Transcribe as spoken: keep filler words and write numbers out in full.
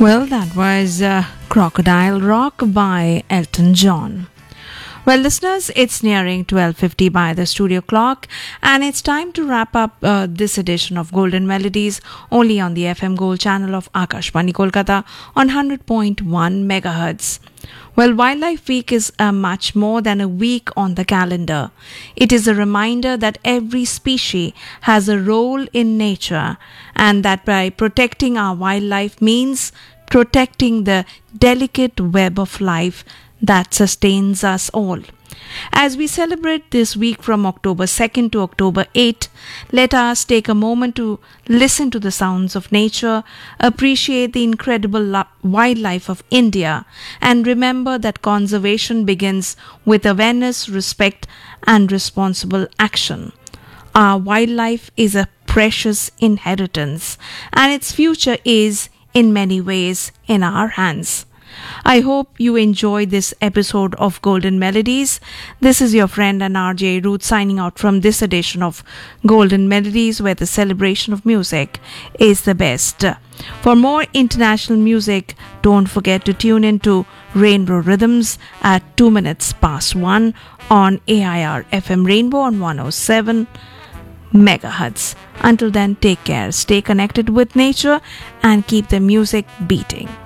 Well, that was uh, Crocodile Rock by Elton John. Well, listeners, it's nearing twelve fifty by the studio clock, and it's time to wrap up uh, this edition of Golden Melodies only on the F M Gold channel of Akashvani Kolkata on one hundred point one megahertz. Well, Wildlife Week is uh, much more than a week on the calendar. It is a reminder that every species has a role in nature, and that by protecting our wildlife means protecting the delicate web of life that sustains us all. As we celebrate this week from October second to October eighth, let us take a moment to listen to the sounds of nature, appreciate the incredible lo- wildlife of India, and remember that conservation begins with awareness, respect, and responsible action. Our wildlife is a precious inheritance, and its future is, in many ways, in our hands. I hope you enjoyed this episode of Golden Melodies. This is your friend and R J Ruth signing out from this edition of Golden Melodies, where the celebration of music is the best. For more international music, don't forget to tune in to Rainbow Rhythms at two minutes past one on A I R F M Rainbow on one oh seven megahertz. Until then, take care, stay connected with nature, and keep the music beating.